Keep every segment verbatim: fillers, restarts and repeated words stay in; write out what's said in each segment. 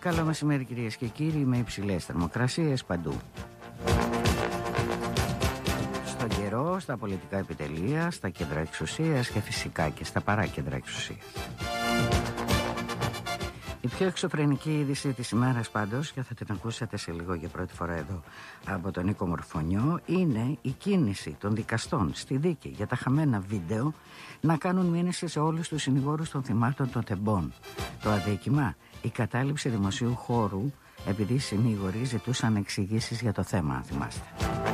Καλό μεσημέρι κυρίες και κύριοι, με υψηλές θερμοκρασίες παντού. Στον καιρό, στα πολιτικά επιτελεία, στα κέντρα εξουσίας και φυσικά και στα παράκέντρα εξουσίας. Η πιο εξωφρενική είδηση της ημέρας πάντως, και θα την ακούσατε σε λίγο για πρώτη φορά εδώ από τον Νίκο Μορφωνιό, είναι η κίνηση των δικαστών στη δίκη για τα χαμένα βίντεο να κάνουν μήνυση σε όλους τους συνηγόρους των θυμάτων των τεμπών. Το αδίκημα, η κατάληψη δημοσίου χώρου επειδή οι συνήγοροι ζητούσαν εξηγήσεις για το θέμα, αν θυμάστε.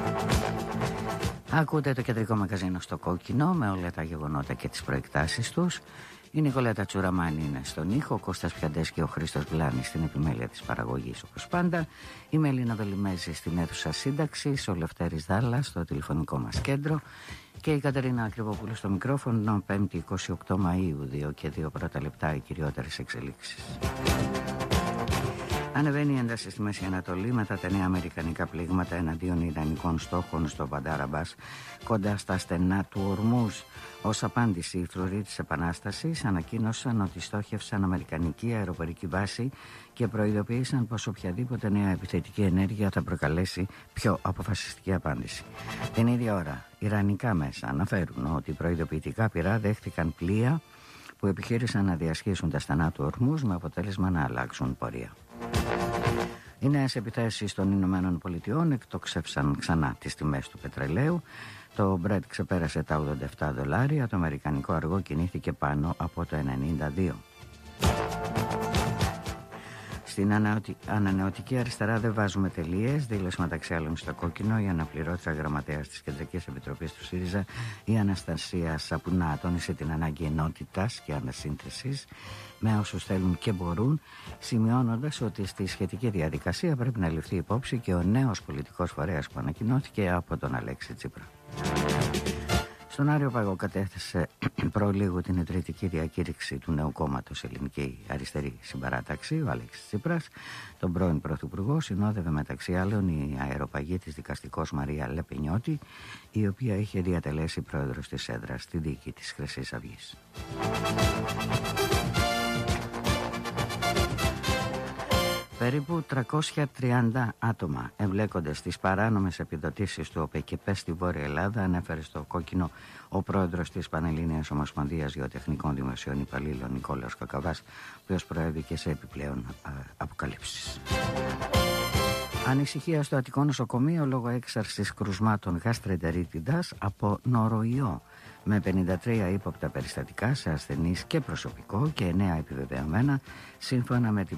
Ακούτε το κεντρικό μαγαζίνο στο Κόκκινο με όλα τα γεγονότα και τις προεκτάσεις τους. Η Νικολέτα Τσουραμάνη είναι στον ήχο, ο Κώστας Πιαντές και ο Χρήστος Βλάνης στην επιμέλεια της παραγωγής όπως πάντα. Η Μελίνα Δολιμέζη στην αίθουσα σύνταξης, ο Λευτέρης Δάλλας στο τηλεφωνικό μας κέντρο και η Κατερίνα Ακριβοπούλου στο μικρόφωνο. Πέμπτη εικοστή ογδόη Μαΐου, δύο και δύο πρώτα λεπτά, οι κυριότερες εξελίξεις. Ανεβαίνει η ένταση στη Μέση Ανατολή μετά τα νέα αμερικανικά πλήγματα εναντίον ιρανικών στόχων στο Μπαντάρ-Αμπάς κοντά στα στενά του Ορμούζ. Ως απάντηση, οι φρουροί της Επανάστασης ανακοίνωσαν ότι στόχευσαν αμερικανική αεροπορική βάση και προειδοποίησαν πως οποιαδήποτε νέα επιθετική ενέργεια θα προκαλέσει πιο αποφασιστική απάντηση. Την ίδια ώρα, ιρανικά μέσα αναφέρουν ότι προειδοποιητικά πυρά δέχτηκαν πλοία που επιχείρησαν να διασχίσουν τα στενά του Ορμούζ με αποτέλεσμα να αλλάξουν πορεία. Οι νέες επιθέσεις των Ηνωμένων Πολιτειών εκτόξευσαν ξανά τις τιμές του πετρελαίου. Το Brent ξεπέρασε τα ογδόντα επτά δολάρια, το αμερικανικό αργό κινήθηκε πάνω από το ενενήντα δύο. Στην ανανεωτική αριστερά δεν βάζουμε τελείες, δήλωσε μεταξύ άλλων στο Κόκκινο η αναπληρώτρια γραμματέας της Κεντρικής Επιτροπής του ΣΥΡΙΖΑ, η Αναστασία Σαπουνά. Τόνισε την ανάγκη ενότητας και ανασύνθεσης με όσους θέλουν και μπορούν, σημειώνοντας ότι στη σχετική διαδικασία πρέπει να ληφθεί υπόψη και ο νέος πολιτικός φορέας που ανακοινώθηκε από τον Αλέξη Τσίπρα. Στον Άριο Πάγο κατέθεσε προλίγου την ιδρυτική διακήρυξη του νέου κόμματος Ελληνική Αριστερή Συμπαράταξη, ο Αλέξης Τσίπρας. Τον πρώην Πρωθυπουργό συνόδευε μεταξύ άλλων η αεροπαγήτης δικαστικός Μαρία Λεπενιώτη, η οποία είχε διατελέσει πρόεδρος της έδρας στη δίκη της Χρυσής Αυγής. Περίπου τριακόσια τριάντα άτομα εμπλέκονται στις παράνομες επιδοτήσεις του ΟΠΕΚΕΠΕ στη Βόρεια Ελλάδα, ανέφερε στο Κόκκινο ο πρόεδρος της Πανελλήνιας Ομοσπονδίας Γεωτεχνικών Δημοσίων Υπαλλήλων Νικόλαος Κακαβάς, ο οποίος προέβηκε σε επιπλέον α, αποκαλύψεις. Ανησυχία στο Αττικό νοσοκομείο λόγω έξαρσης κρουσμάτων γαστρεντερίτιδας από νοροϊό, με πενήντα τρία ύποπτα περιστατικά σε ασθενείς και προσωπικό και εννέα επιβεβαιωμένα, σύμφωνα με την